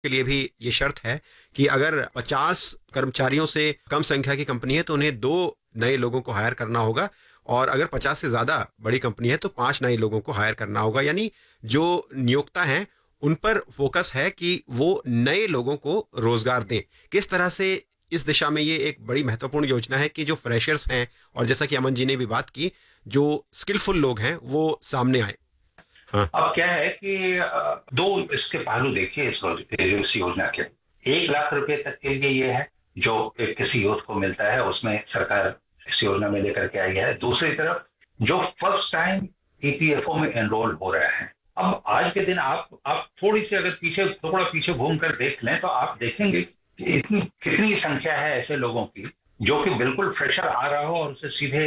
के लिए भी ये शर्त है कि अगर 50 कर्मचारियों से कम संख्या की कंपनी है तो उन्हें 2 नए लोगों को हायर करना होगा, और अगर 50 से ज़्यादा बड़ी कंपनी है तो 5 नए लोगों को हायर करना होगा। यानी जो नियोक्ता हैं उन पर फोकस है कि वो नए लोगों को रोजगार दें। किस तरह से इस दिशा में ये एक बड़ी महत्वपूर्ण योजना है कि जो फ्रेशर्स हैं, और जैसा कि अमन जी ने भी बात की, जो स्किलफुल लोग हैं वो सामने आए। हाँ। अब क्या है कि दो इसके पहलू देखिए इस योजना के। 1 लाख रुपए तक के लिए ये है जो किसी यूथ को मिलता है, उसमें सरकार इस योजना में लेकर के आई है। दूसरी तरफ जो फर्स्ट टाइम ईपीएफओ में एनरोल हो रहे हैं, अब आज के दिन आप थोड़ी सी अगर थोड़ा पीछे घूम कर देख लें तो आप देखेंगे कि इतनी कितनी संख्या है ऐसे लोगों की जो कि बिल्कुल फ्रेशर आ रहा हो और उसे सीधे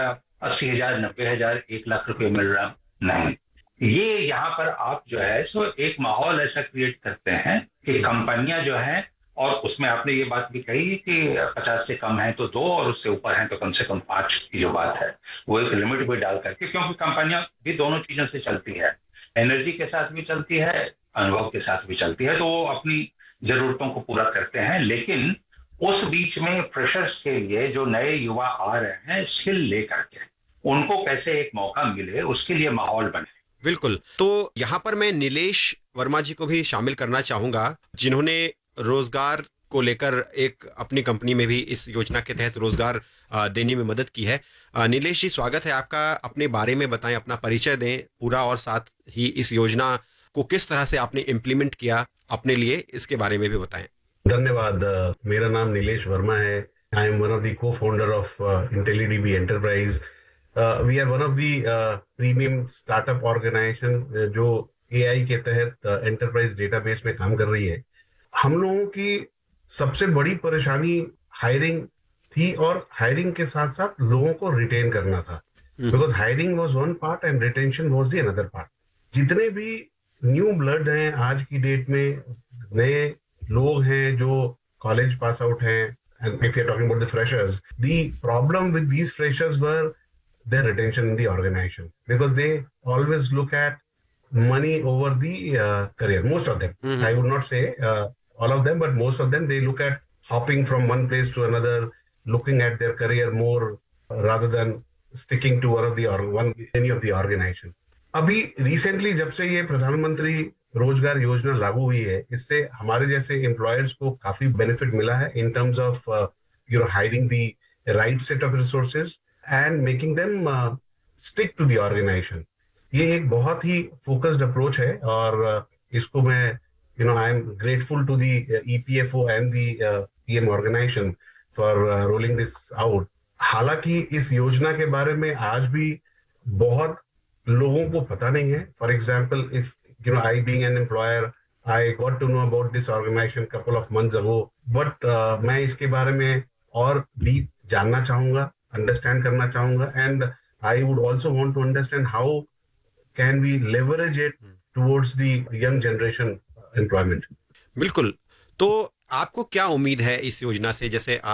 80,000, 90,000, 1 लाख रुपए मिल रहा। नहीं, ये यहाँ पर आप जो है सो एक माहौल ऐसा क्रिएट करते हैं कि कंपनियां जो हैं, और उसमें आपने ये बात भी कही कि 50 से कम है तो 2 और उससे ऊपर है तो कम से कम 5 की जो बात है वो एक लिमिट भी डाल करके, क्योंकि कंपनियां भी दोनों चीजों से चलती है, एनर्जी के साथ भी चलती है, अनुभव के साथ भी चलती है, तो वो अपनी जरूरतों को पूरा करते हैं। लेकिन उस बीच में फ्रेशर्स के लिए जो नए युवा आ रहे हैं स्किल लेकर के, उनको कैसे एक मौका मिले उसके लिए माहौल बने। बिल्कुल। तो यहाँ पर मैं नीलेश वर्मा जी को भी शामिल करना चाहूँगा, जिन्होंने रोजगार को लेकर एक अपनी कंपनी में भी इस योजना के तहत रोजगार देने में मदद की है। नीलेश जी, स्वागत है आपका। अपने बारे में बताएं, अपना परिचय दें पूरा, और साथ ही इस योजना को किस तरह से आपने इम्प्लीमेंट किया अपने लिए, इसके बारे में भी बताएं। धन्यवाद। मेरा नाम नीलेश वर्मा है। I am one of the cofounder of इंटेलीडीबी enterprise. We are one of the premium startup organisation जो एआई के तहत एंटरप्राइज डेटाबेस में काम कर रही है। हम लोगों की सबसे बड़ी परेशानी हायरिंग थी, और हायरिंग के साथ साथ लोगों को रिटेन करना था, because hiring was one part and retention was the another part. जितने भी न्यू ब्लड हैं आज की डेट में, नए लोग हैं जो कॉलेज पास आउट हैं, and if you're talking about the freshers, the problem with these freshers were their retention in the organization, because they always look at money over the career. Most of them, I would not say all of them, but most of them, they look at hopping from one place to another, looking at their career more rather than sticking to any of the organization. अभी recently जब से ये प्रधानमंत्री रोजगार योजना लागू हुई है, इससे हमारे जैसे एम्प्लॉयर्स को काफी बेनिफिट मिला है in terms of hiring the right set of resources and making them stick to the organisation. ये एक बहुत ही फोकस्ड अप्रोच है, और इसको मैं I am grateful to the EPFO and the PM organisation for rolling this out. हालांकि इस योजना के बारे में आज भी बहुत लोगों को पता नहीं है। For example, if I being an employer, I got to know about this organization couple of months ago, but मैं इसके बारे में और डीप जानना चाहूंगा, अंडरस्टैंड करना चाहूंगा, and I would also want to understand how can we leverage it towards the young generation employment. बिल्कुल। तो आपको क्या उम्मीद है इस योजना से?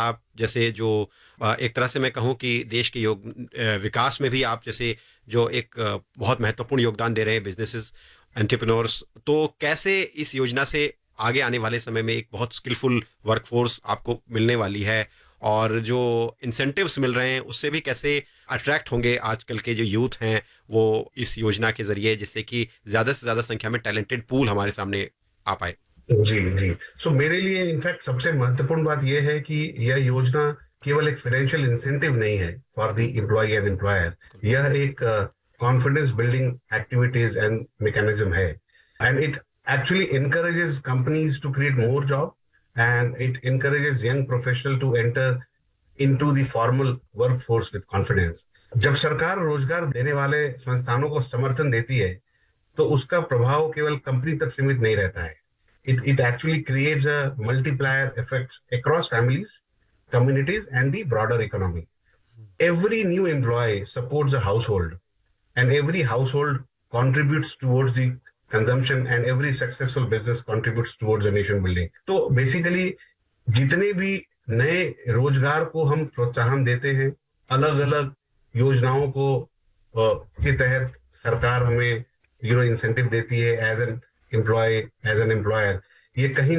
जैसे जो एक तरह से मैं कहूँ कि देश के विकास में भी आप जैसे जो एक बहुत महत्वपूर्ण योगदान दे रहे हैं बिजनेसेस, एंटरप्रेन्योर्स, तो कैसे इस योजना से आगे आने वाले समय में एक बहुत स्किलफुल वर्कफोर्स आपको मिलने वाली है, और जो इंसेंटिव्स मिल रहे हैं उससे भी कैसे अट्रैक्ट होंगे आजकल के जो यूथ हैं वो इस योजना के जरिए, जिससे कि ज़्यादा से ज़्यादा संख्या में टैलेंटेड पूल हमारे सामने आ पाए? जी जी। सो मेरे लिए इनफैक्ट सबसे महत्वपूर्ण बात यह है कि यह योजना केवल एक फाइनेंशियल इंसेंटिव नहीं है for the employ and employer. यह एक confidence building activities and mechanism है, and it actually encourages companies to create more job, and it encourages young professional to enter into the formal workforce with confidence. जब सरकार रोजगार देने वाले संस्थानों को समर्थन देती है तो उसका प्रभाव केवल कंपनी तक सीमित नहीं रहता है। It actually creates a multiplier effect across families, communities, and the broader economy. Every new employee supports a household, and every household contributes towards the consumption, and every successful business contributes towards a nation building. तो basically जितने भी नए रोजगार को हम प्रोत्साहन देते हैं, अलग अलग योजनाओं को के तहत सरकार हमें इंसेंटिव देती है as an employ, as an employer, ये कहीं